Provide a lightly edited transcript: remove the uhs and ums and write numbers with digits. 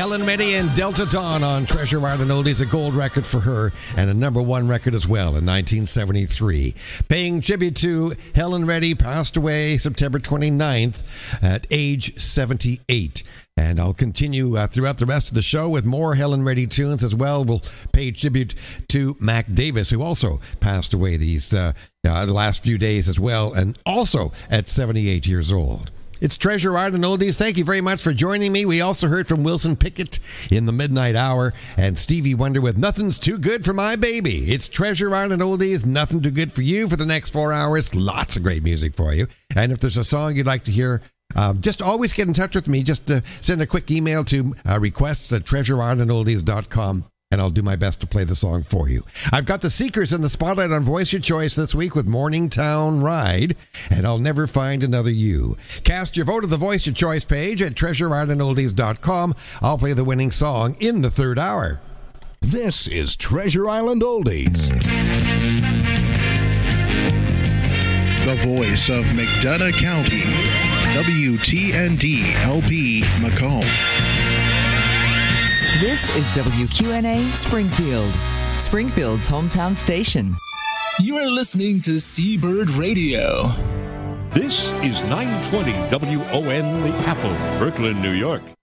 Helen Reddy and Delta Dawn on Treasure Island Oldies, a gold record for her and a number one record as well in 1973. Paying tribute to Helen Reddy, passed away September 29th at age 78. And I'll continue throughout the rest of the show with more Helen Reddy tunes as well. We'll pay tribute to Mac Davis, who also passed away the last few days as well, and also at 78 years old. It's Treasure Island Oldies. Thank you very much for joining me. We also heard from Wilson Pickett in the Midnight Hour and Stevie Wonder with Nothing's Too Good for My Baby. It's Treasure Island Oldies, nothing too good for you for the next 4 hours. Lots of great music for you. And if there's a song you'd like to hear, just always get in touch with me. Just send a quick email to requests at treasureislandoldies.com. And I'll do my best to play the song for you. I've got the Seekers in the spotlight on Voice Your Choice this week with Morningtown Ride, and I'll Never Find Another You. Cast your vote at the Voice Your Choice page at treasureislandoldies.com. I'll play the winning song in the third hour. This is Treasure Island Oldies. The voice of McDonough County, WTND-LP Macomb. This is WQNA Springfield, Springfield's hometown station. You are listening to Seabird Radio. This is 920 WON The Apple, Brooklyn, New York.